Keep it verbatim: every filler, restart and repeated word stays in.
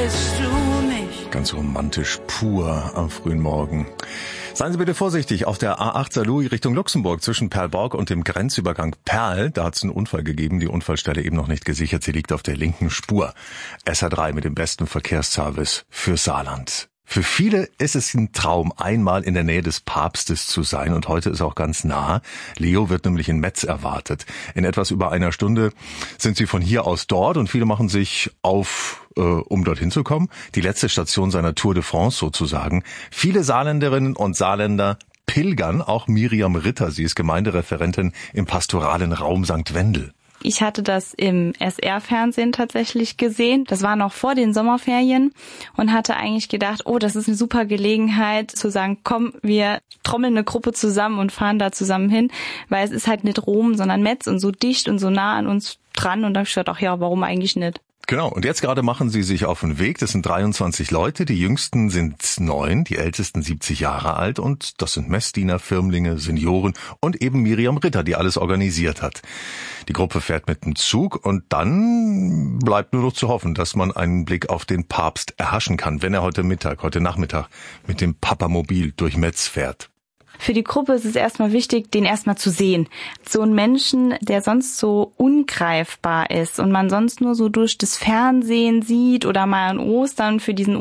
weißt du nicht. Ganz romantisch pur am frühen Morgen. Seien Sie bitte vorsichtig, auf der A acht Saarlouis Richtung Luxemburg zwischen Perlborg und dem Grenzübergang Perl, da hat es einen Unfall gegeben, die Unfallstelle eben noch nicht gesichert, sie liegt auf der linken Spur. S R drei mit dem besten Verkehrsservice für Saarland. Für viele ist es ein Traum, einmal in der Nähe des Papstes zu sein, und heute ist auch ganz nah. Leo wird nämlich in Metz erwartet. In etwas über einer Stunde sind sie von hier aus dort und viele machen sich auf, äh, um dorthin zu kommen. Die letzte Station seiner Tour de France sozusagen. Viele Saarländerinnen und Saarländer pilgern, auch Miriam Ritter, sie ist Gemeindereferentin im pastoralen Raum Sankt Wendel. Ich hatte das im S R-Fernsehen tatsächlich gesehen. Das war noch vor den Sommerferien und hatte eigentlich gedacht, oh, das ist eine super Gelegenheit zu sagen, komm, wir trommeln eine Gruppe zusammen und fahren da zusammen hin, weil es ist halt nicht Rom, sondern Metz und so dicht und so nah an uns dran. Und da habe ich gedacht, ach ja, warum eigentlich nicht? Genau, und jetzt gerade machen sie sich auf den Weg. Das sind dreiundzwanzig Leute, die jüngsten sind neun, die ältesten siebzig Jahre alt, und das sind Messdiener, Firmlinge, Senioren und eben Miriam Ritter, die alles organisiert hat. Die Gruppe fährt mit dem Zug und dann bleibt nur noch zu hoffen, dass man einen Blick auf den Papst erhaschen kann, wenn er heute Mittag, heute Nachmittag mit dem Papamobil durch Metz fährt. Für die Gruppe ist es erstmal wichtig, den erstmal zu sehen. So ein Menschen, der sonst so ungreifbar ist und man sonst nur so durch das Fernsehen sieht oder mal an Ostern für diesen